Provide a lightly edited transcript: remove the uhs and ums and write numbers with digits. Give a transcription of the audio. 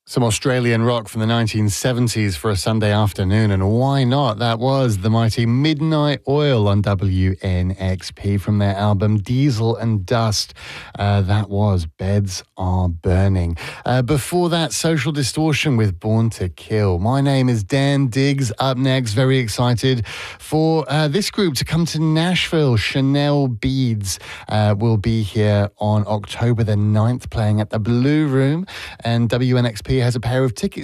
Some Australian rock from the 1970s for a Sunday afternoon, and why not? That was the mighty Midnight Oil on WNXP from their album Diesel and Dust. That was Beds Are Burning. Before that, Social Distortion with Born to Kill. My name is Dan Diggs. Up next, very excited for this group to come to Nashville. Chanel Beads will be here on October the 9th, playing at the Blue Room, and WNXP has a pair of tickets